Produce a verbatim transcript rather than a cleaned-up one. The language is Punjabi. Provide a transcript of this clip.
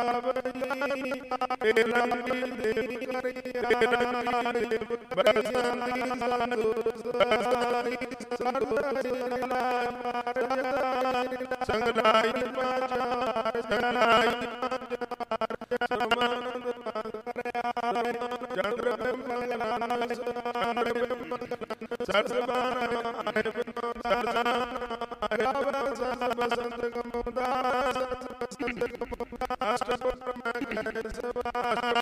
ਪਾਵਈ ਏ ਲੰਬੀ ਦੇ ਕਰਿਆਈ ਬਰਸਾਨੀ ਸੰਤੋ ਸਾਈ ਸਰਦਾਈ ਮਾਰ ਜਾਈ ਸੰਗਲਾਈ ਪਾਚਾਰ ਸੰਗਲਾਈ ਪਾਚਾਰ ਸਰਮਾਨੰਦ ਕਰਿਆਈ ਚੰਦਰ ਬਿੰਬਲ ਚੰਦਰ ਬਿੰਬਲ ਸਰਸਬਾਨ ਆਏ ਬਿਨੋ ਸਰਸਨਾ ਆਇਆ ਸਭ ਬਸੰਤ ਕਮੋਦਾ ਬਸੰਤ ਕਮੋਦਾ ਅਸ਼ਟਪੁਰ ਮੈਂ ਕਹਿ ਸਵਾ